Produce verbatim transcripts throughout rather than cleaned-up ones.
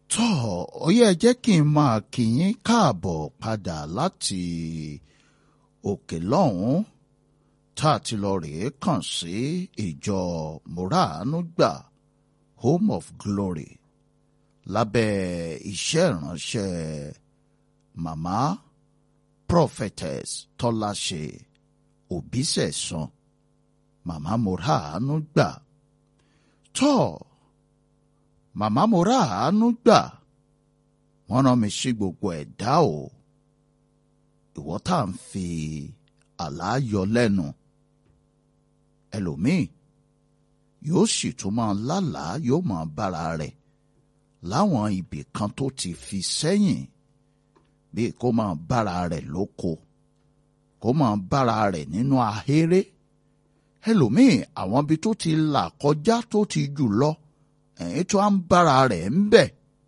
tọ́ ọ yẹ jẹ́ kí n máa kí yín káàbọ̀ padà láti òkè lọ́hùn-ún tá a ti lọ rèé kàn sí ìjọ Mòráànúgbà Home of Glory lábẹ́ iṣẹ́ ìránṣẹ́ màmá prophetess Tọ́láṣe Òbísẹ̀san màmá Mòráànúgbà tọ́ màmá Mòráànúgbà wọ́n rán mi sí gbogbo ẹ̀dá o ìwọ tá à ń fi àlá yọ lẹ́nu ẹlòmíì yóò sì tún máa lálàá yóò máa bára rẹ̀ láwọn ibì kan tó ti fi sẹ́yìn bí kó máa bára rẹ̀ lóko kó máa bára rẹ̀ nínú ahéré ẹlòmíì àwọn ibi tó ti là kọjá tó ti jù lọ ẹ̀yìn tó ń bára rẹ̀ ń bẹ̀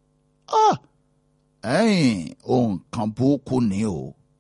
ẹ̀yìn ohun kan burúkú ni o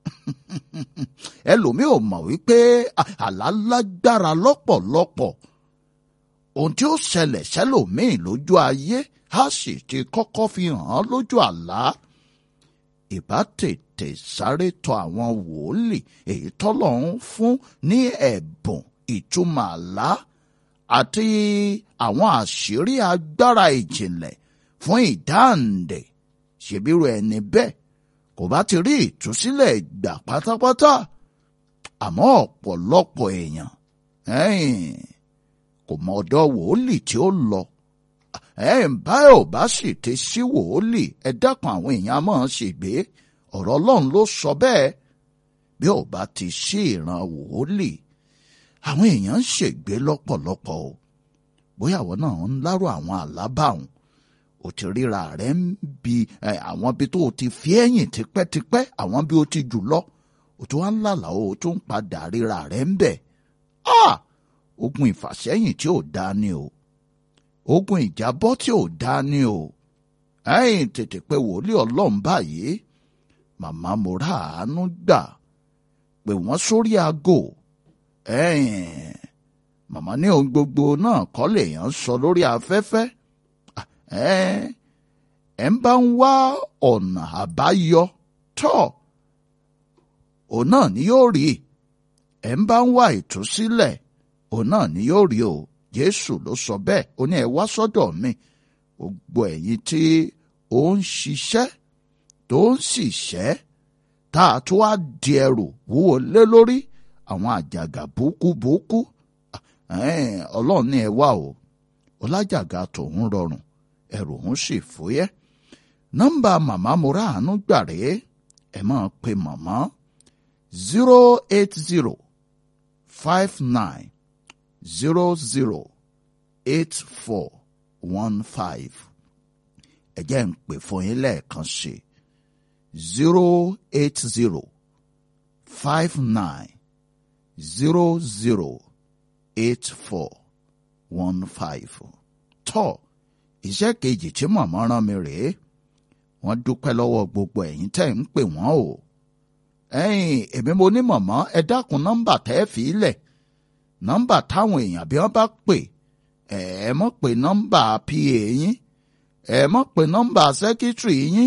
ẹlòmíì ò mọ̀ wípé àlá lágbára lọ́pọ̀lọpọ̀ ohun tí ó ṣẹlẹ̀ sẹ́lòmíì lójú ayé á sì ti kọ́kọ́ fi hàn án lójú àlá ìbá tètè sáré tọ̀ àwọn wòlíì èyí tọ́lọ́run fún ní ẹ̀bùn ìtumọ̀ àlá àti àwọn àṣírí agbára ìjìnlẹ̀ fún ìdáǹdè ṣèbírò ẹni bẹ́ẹ̀ kò bá ti rí ìtúsílẹ̀ gbà pátápátá àmọ́ ọ̀pọ̀lọpọ̀ èèyàn kò mọ ọ̀dọ̀ wòlíì tí ó lọ báyọ̀ ò bá sì ti sí wòlíì ẹ dákun àwọn èèyàn máa ṣègbé ọ̀rọ̀ Ọlọ́run ló sọ bẹ́ẹ̀ bí ò bá ti sí ìran wòlíì àwọn èèyàn ń ṣègbé lọ́pọ̀lọpọ̀ o bóyá àwọn náà ń lárò àwọn àlábàwọn ò ti ríra rẹ̀ ń bi àwọn ibi tó o ti fi ẹ̀yìn tipẹ́tipẹ́ àwọn bí o ti jù lọ o tó wá ń lálà o tó ń padà ríra rẹ̀ ń bẹ̀ ogun ìfàsẹ́yìn tí ò dá ni o ogun ìjábọ́ tí ò dá ni o ẹ̀yìn tètè pé wòlíì Ọlọ́run báyìí màmá Mòráànúgbà pé wọ́n sórí aago ẹ̀ẹ́n màmá ní ohun gbogbo náà kọ́ lèèyàn sọ lórí afẹ́fẹ́ ẹ̀ẹ́n ẹ̀ ń bá ń wá ọ̀nà àbáyọ tọ́ òun náà ni yóò rí ẹ̀ ń bá ń wá ìtúsílẹ̀ òun náà ni yóò rí o Jésù ló sọ bẹ́ẹ̀ ó ní ẹ wá sọ́dọ̀ mi gbogbo ẹ̀yin tí ó ń ṣiṣẹ́ tó ń ṣiṣẹ́ tá a tó wá di ẹrù wúwo lé lórí àwọn àjàgà búkúbúkú Ọlọ́run ní ẹ wá o ọlájàgà tòun rọrùn ẹrù òun sì fúyẹ́ nọ́mbà màmá Mòráànúgbà rèé ẹ máa pe màmá zero eight zero five nine zero zero eight four one five ẹ jẹ́ ń pè fún yín lẹ́ẹ̀kan sí zero eight zero five nine zero zero eight four one five. tọ́ iṣẹ́ kejì tí màmá rán mi rèé wọ́n dúpẹ́ lọ́wọ́ gbogbo ẹ̀yin tẹ́ ń pè wọ́n o ẹ̀yin èmi mo ní màmá ẹ dákun nọ́mbà tẹ́ ẹ fi lẹ̀ nọ́mbà táwọn èèyàn bí wọ́n bá pè ẹ mọ̀ pé nọ́mbà pa yín ẹ mọ̀ pé nọ́mbà sẹ́kítírì yín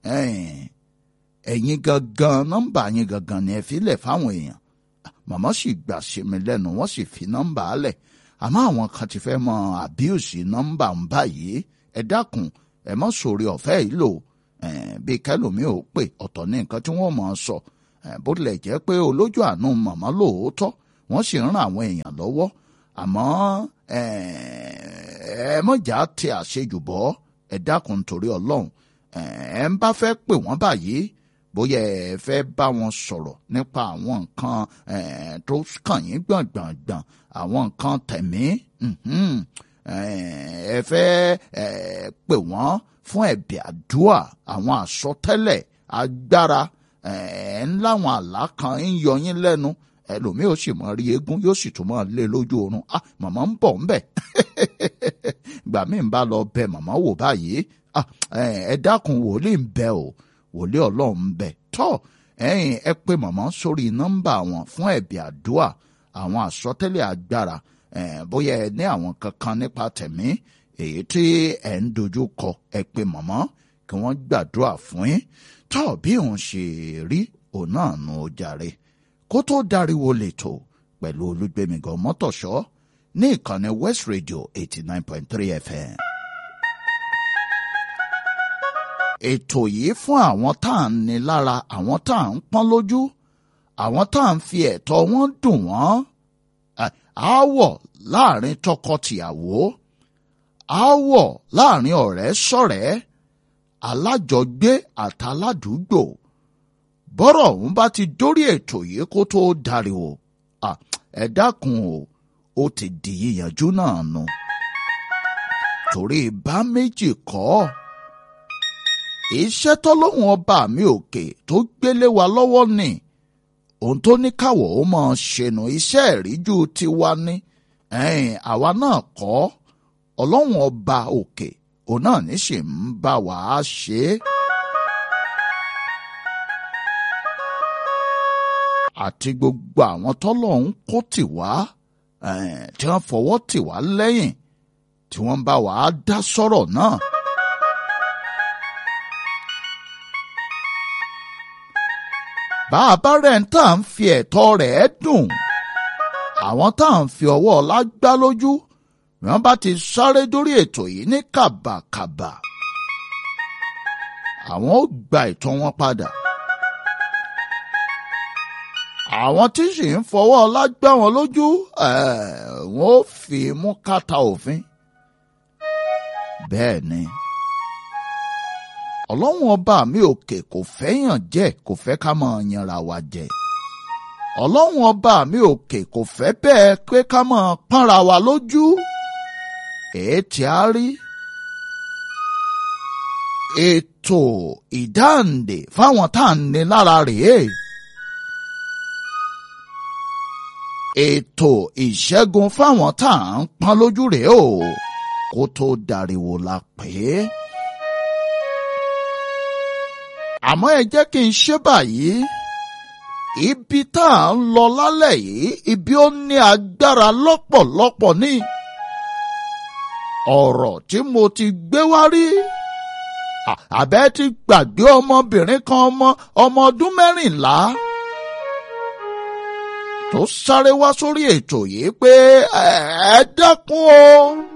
ẹ̀yin gangan nọ́mbà yín gangan ni ẹ fi lẹ̀ fáwọn èèyàn màmá sì gbà ṣe mi lẹ́nu wọ́n sì fi nọ́mbà lẹ̀ àmọ́ àwọn kan ti fẹ́ mọ àbíòsì nọ́mbà ń báyìí ẹ dákun ẹ mọ́ sórí ọ̀fẹ́ yìí lò bí kẹlòmíì ò pè ọ̀tọ̀ ní nǹkan tí wọ́n mọ̀ ọ́ sọ bó tilẹ̀ jẹ́ pé olójú àánú màmá lóòótọ́ wọ́n sì ń ran àwọn èèyàn lọ́wọ́ àmọ́ ẹ mọ̀já ti àṣejù bọ́ ẹ dákun nítorí Ọlọ́run ẹ ń bá fẹ́ pè wọ́n báyìí bóyá ẹ fẹ́ bá wọn sọ̀rọ̀ nípa àwọn nǹkan tó kàn yín gbọ̀ngbọ̀ngbọ̀n àwọn nǹkan tẹ̀mí ẹ fẹ́ pè wọ́n fún ẹ̀bẹ̀ àdúà àwọn àsọtẹ́lẹ̀ agbára ẹ̀ ń láwọn àlá kan ń yọ yín lẹ́nu ẹlòmíì ó sì máa rí eégún yóò sì tún máa lé lójú oorun ah màmá ń bọ̀ ń bẹ̀ gbà mí ń bá lọ bẹ màmá wò báyìí ah ẹ dákun wòlíì ń bẹ o wòlíì Ọlọ́run ń bẹ tọ́ ẹ̀yin ẹ pé màmá sórí nọ́mbà wọn fún ẹ̀bẹ̀ àdúà àwọn àsọtẹ́lẹ̀ agbára bóyá ẹ ní àwọn kankan nípa tẹ̀mí èyí tí ẹ ń dojú kọ ẹ pé màmá kí wọ́n gbàdúrà fún yín tó bí òun ṣe rí òun náà nu jàre kó tó dáríwo lẹ́tọ̀ pẹ̀lú Olúgbémigan Mọ́tòṣọ́ ní ìkànnì West Radio eighty nine point three F M. ètò yìí fún àwọn tá à ń ní lára, àwọn tá à ń pọ́n lójú, àwọn tá à ń fi ẹ̀tọ́ wọn dùn wọ́n. Aáwọ̀ láàrin tọkọ-tìyàwó, aáwọ̀ láàrin ọ̀rẹ́ sọ̀rẹ́, alájọgbé àtàládùúgbò. Bọ́rọ̀ ọ̀hún bá ti dórí ètò yìí kó tó dariwo, ẹ dákun o, ó ti di yíyanjú náà nù. Torí bá méjì kọ́ iṣẹ́ tọ́lọ́hun ọba mi òkè tó gbélé wa lọ́wọ́ ni ohun tó ní káwọ̀ ó máa ṣẹnu iṣẹ́ ìríjú tiwa ní ẹ̀yìn àwa náà kọ́ ọlọ́hun ọba òkè òun náà ní sì ń bá wa ṣe é. àti gbogbo àwọn tọ́lọ́hun kó tì wá tí wọ́n fọwọ́ tì wá lẹ́yìn tí wọ́n bá wa dá sọ́rọ̀ náà. bàbá rẹ̀ ń tà ń fi ẹ̀tọ́ rẹ̀ dùn àwọn tá à ń fi ọwọ́ ọlá gbá lójú wọ́n bá ti sáré dórí ètò yìí ní kàbàkàbà àwọn ó gba ìtọ́ wọn padà. àwọn tí sì ń fọwọ́ ọlá gbá wọn lójú wọ́n ó fi mú kàtà òfin. bẹ́ẹ̀ ni ọlọ́run ọba mi òkè kò fẹ́ yàn jẹ kò fẹ́ ká máa yanra wa jẹ. ọlọ́run ọba mi òkè kò fẹ́ bẹ́ẹ̀ pé ká máa pọ́nra wa lójú. ètí á rí ètò ìdáǹdè fáwọn tá à ń ní lára rèé. ètò ìṣẹ́gun fáwọn tá à ń pọ́n lójú rèé o kó tó dariwo la pè é. àmọ́ ẹ jẹ́ kí n ṣe báyìí ibi tá à ń lọ lálẹ́ yìí ibi ó ní agbára lọ́pọ̀lọpọ̀ ní. ọ̀rọ̀ tí mo ti gbé wá rí àbẹ́ ti gbàgbé ọmọbìnrin kan ọmọ ọmọ ọdún mẹ́rìnlá tó sáré wá sórí ètò yìí pé ẹ dákun o.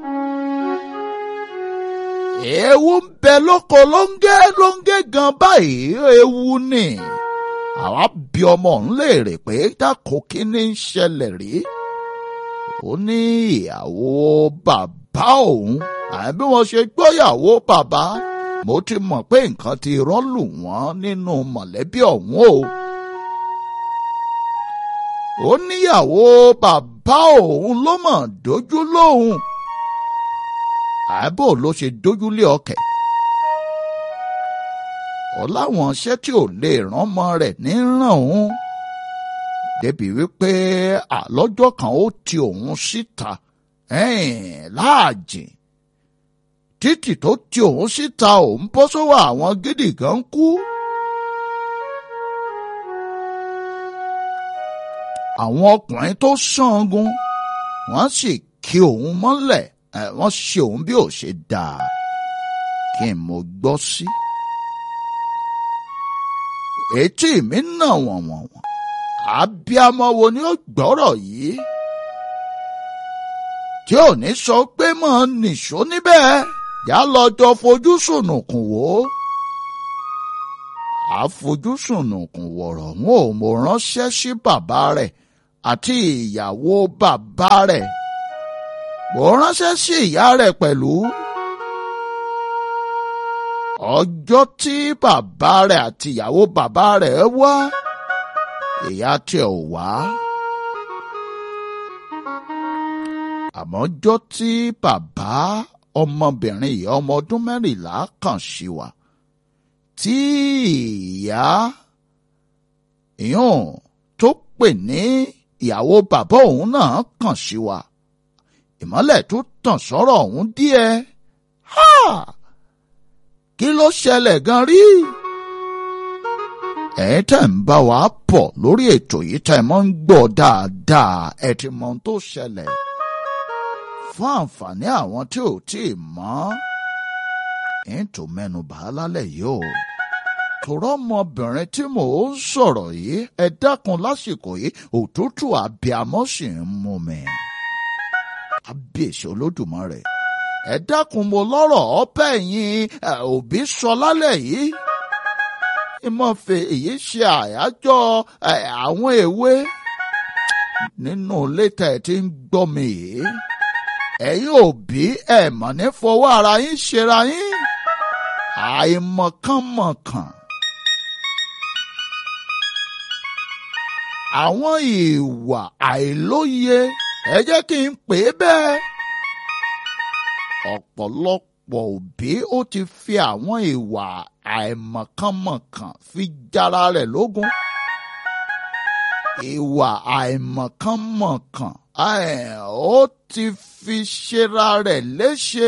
ewu ń bẹ lóko lóńgé lóńgé gan báyìí ewu ni. àwa bí ọmọ òun léèrè pé dákun kí ni ń ṣẹlẹ̀ rí. ó ní ìyàwó bàbá òun àbí wọ́n ṣe gbọ́yàwó bàbá mo ti mọ̀ pé nǹkan ti rọ́lù wọ́n nínú mọ̀lẹ́bí ọ̀hún o. ó níyàwó bàbá òun ló mọ̀ dójú lóhùn. àbò ló ṣe dójúlé ọkẹ. ó láwọn iṣẹ́ tí ò lè rán ọmọ rẹ̀ ní ràn òun. débi wípé àlọ́jọ́ kan ó ti òun síta láàjìn. títì tó ti òun síta òun bọ́ sọ́wọ́ àwọn gidi kan kú. àwọn ọkùnrin tó ṣángun wọ́n sì kì òun mọ́lẹ̀ wọ́n ṣe òun bí ò ṣe dáa kí n mo gbọ́ sí. etí mi nà wọ̀n wọ̀n wọ̀n àbíamọ wo ni ó gbọ́rọ̀ yìí tí ò ní sọ pé mọ̀ nìṣó níbẹ̀ yá lọ́jọ́ fojú sùnùkùn wò ó. àfojúsùnùkùn wọ̀rọ̀ wọn ò mọ̀ ránṣẹ́ sí bàbá rẹ̀ àti ìyàwó bàbá rẹ̀. mo ránṣẹ́ sí ìyá rẹ̀ pẹ̀lú. ọjọ́ tí bàbá rẹ̀ àti ìyàwó bàbá rẹ̀ wá ìyá tiẹ̀ ò wá. àmọ́ ọjọ́ tí bàbá ọmọbìnrin yìí ọmọ ọdún mẹ́rìnlá kàn sí wa tí ìyá ìyún tó pè ní ìyàwó bàbá òun náà kàn sí wa ìmọ́lẹ̀ tó tàn sọ́rọ̀ ọ̀hún díẹ̀. Ha! kí ló ṣẹlẹ̀ gan rí? ẹ̀ tẹ̀ ń bá wa pọ̀ lórí ètò yìí tẹ̀ mọ́ ń gbọ́ dáadáa ẹ̀ ti mọ ohun tó ṣẹlẹ̀. fún àǹfààní àwọn tí ò tí ì mọ̀ ń tó mẹ́nu bà á lálẹ́ yìí o. tòrọ́ ọmọbìnrin tí mò ń sọ̀rọ̀ yìí ẹ dákun lásìkò yìí òtútù àbíamọ́ sì ń mú mi. kábíyèsí Olódùmarè ẹ dákun mo lọ́rọ̀ ọpẹ́ yín òbí sọ lálẹ́ yìí. ìmọ̀fẹ́ èyí ṣe àyájọ́ àwọn èwe nínú ilé tẹ̀ tí ń gbọ́ mi yìí. ẹ̀yin òbí ẹ̀ mọ̀ ní fọwọ́ ara yín ṣera yín. àìmọ̀kànmọ̀kàn. àwọn ìwà àìlóye ẹ jẹ́ kí n pè é bẹ́ẹ̀. ọ̀pọ̀lọpọ̀ òbí ó ti fi àwọn ìwà àìmọ̀kànmọ̀kàn fi jára rẹ̀ lógun. ìwà àìmọ̀kànmọ̀kàn ó ti fi ṣera rẹ̀ léṣe.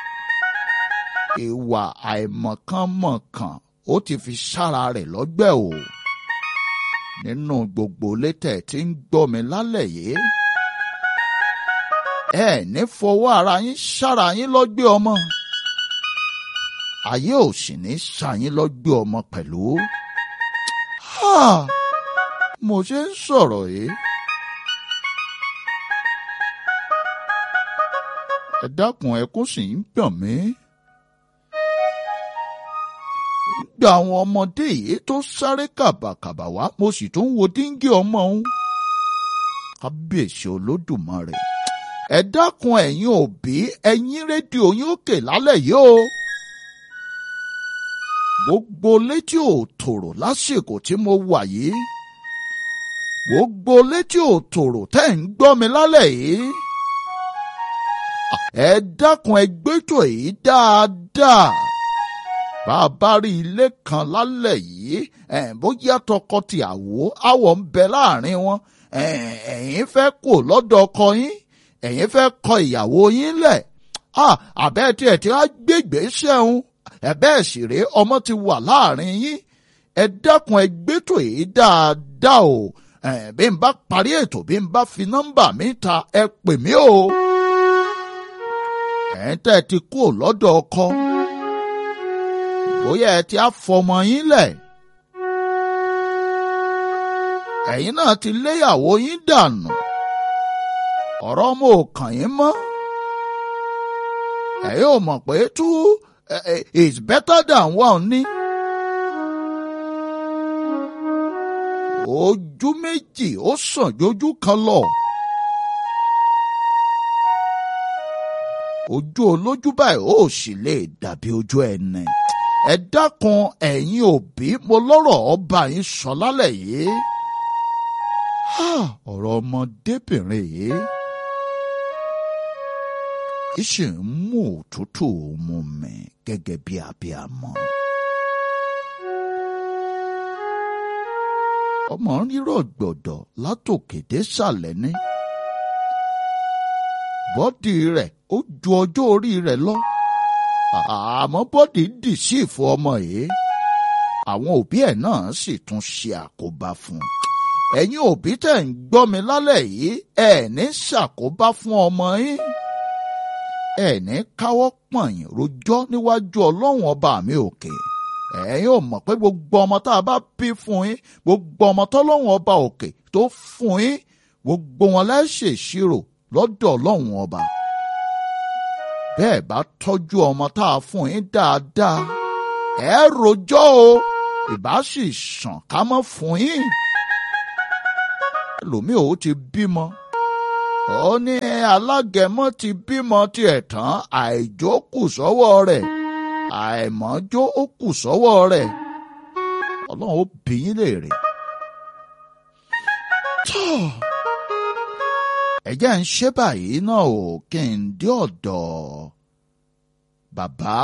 ìwà àìmọ̀kànmọ̀kàn ó ti fi ṣára rẹ̀ lọ́gbẹ́ o. nínú gbogbo létẹ̀ tí ń gbọ́ mi lálẹ́ yìí. ẹ ní fọwọ́ ara yín ṣára yín lọ́gbẹ́ ọmọ. ayé ò sì ní ṣàyín lọ́gbẹ́ ọmọ pẹ̀lú. mo ṣe ń sọ̀rọ̀ yìí. ẹ dákun ẹkún sì ń gbọ̀n mí. gba àwọn ọmọdé yìí tó sáré kàbàkàbà wá mo sì tún wo díngí ọmọ òun. kábíyèsí Olódùmarè ẹ dákun ẹ̀yin òbí ẹ̀yin rédíò yín òkè lálẹ́ yìí o. gbogbo létí ò tòrò lásìkò tí mo wà yìí. gbogbo létí ò tòrò tẹ́ ń gbọ́ mi lálẹ́ yìí. ẹ dákun ẹ gbẹ́tò yìí dáadáa. bá a bá rí ilé kan lálẹ́ yìí bóyá tọkọ-tìyàwó àwọ̀ ń bẹ láàrin wọn. ẹ̀yin fẹ́ kó lọ́dọ̀ ọkọ yín ẹ̀yin fẹ́ kọ ìyàwó yín lẹ̀. àbẹ́ tí ẹ̀ tí wá gbégbé ṣẹ́hun ẹ̀bẹ́ sì rèé ọmọ ti wà láàrin yín. ẹ dákun ẹ gbẹ́tò yìí dáadáa o. bí n bá parí ètò bí n bá fi nọ́mbà mi ta ẹ pè mí o. ẹ̀ ń tẹ́ ti kó lọ́dọ̀ ọkọ. bóyá ẹ ti á fọmọ yín lẹ̀. ẹ̀yin náà ti léyàwó yín dànù. ọ̀rọ̀ ọmọ ò kàn yín mọ́. ẹ̀yin ò mọ̀ pé two is better than one ní. ojú méjì ó sàn jójú kan lọ. ojú olójú báyìí ó sì lè dàbí ojú ẹni. ẹ dákun ẹ̀yin òbí mo lọ́rọ̀ ọba yín sọ lálẹ́ yìí. ọ̀rọ̀ ọmọdébìnrin yìí ìṣe ń mú òtútù mú mi gẹ́gẹ́ bí abiyamọ. ọmọ rírọ̀ gbọ̀dọ̀ látòkè dé sàlẹ̀ ní. bọ́dì rẹ̀ ó ju ọjọ́ orí rẹ̀ lọ. àmọ́ bọ́dì dì sí ìfọ ọmọ yìí. àwọn òbí ẹ̀ náà sì tún ṣe àkóbá fún un. ẹ̀yin òbí tẹ̀ ń gbọ́ mi lálẹ́ yìí ẹ̀ ní ṣàkóbá fún ọmọ yín. ẹ̀ ní káwọ́ pọ̀nyìn rojọ́ níwájú Ọlọ́run ọba mi òkè. ẹ̀yin ò mọ̀ pé gbogbo ọmọ tá a bá bí fún yín gbogbo ọmọ tọ́lọ́run ọba òkè tó fún yín gbogbo wọn lẹ́ ṣèṣirò lọ́dọ̀ Ọlọ́run ọba. bẹ́ẹ̀ bá tọ́jú ọmọ tá a fún yín dáadáa ẹ rojọ́ o ìbá sì sàn ká mọ́ fún yín. ẹlòmíì ò ti bímọ ó ní alágẹmọ ti bímọ tiẹ̀ tán àìjó kù sọ́wọ́ rẹ̀ àìmọ́jó ó kù sọ́wọ́ rẹ̀ Ọlọ́run ó bí yín léèrè. ẹ̀jẹ̀ ń ṣe báyìí náà ò kí n dé ọ̀dọ̀ bàbá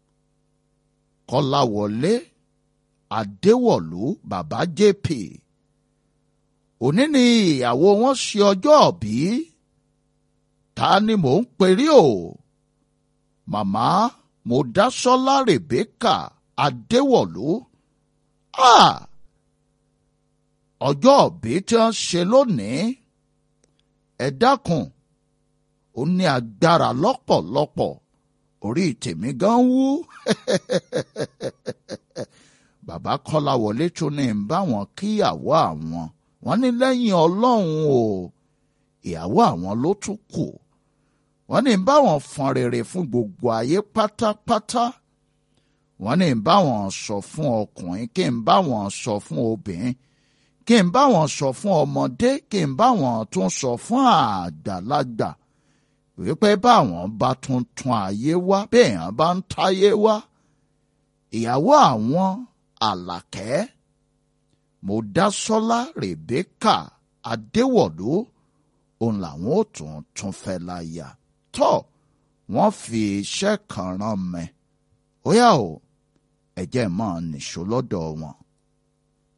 Kọ́láwọlé Adéwọ̀lú bàbá J P. òní ni ìyàwó wọn ṣe ọjọ́ òbí. ta ni mò ń perí o? màmá Mọ́dásọ́lá Rèbékà Adéwọ̀lú. ọjọ́ òbí tí wọ́n ṣe lónìí ẹ dákun ó ní agbára lọ́pọ̀lọpọ̀ orí tèmi gan wú. Bàbá Kọ́láwọlé tún ní ń bá wọn kíyàwó àwọn. Wọ́n ní lẹ́yìn Ọlọ́run o, ìyàwó àwọn ló tún kù. Wọ́n ní ń bá wọn fọn rere fún gbogbo ayé pátápátá. Wọ́n ní ń bá wọn sọ fún ọkùnrin, kí ń bá wọn sọ fún obìnrin, kí ń bá wọn sọ fún ọmọdé, kí ń bá wọn tún sọ fún àgbàlagbà. Wípé báwọn bá tún tún ayé wá, béèyàn bá ń táyé wá. Ìyàwó àwọn Àlàkẹ́, Mọ́dásọ́lá Rèbékà Adéwọ̀lú, òun làwọn ò tún tún fẹ́ láyà. Tọ́ wọ́n fi iṣẹ́ kan rán mi. Ó yá o, ẹ jẹ́ máa nìṣó lọ́dọ̀ wọn.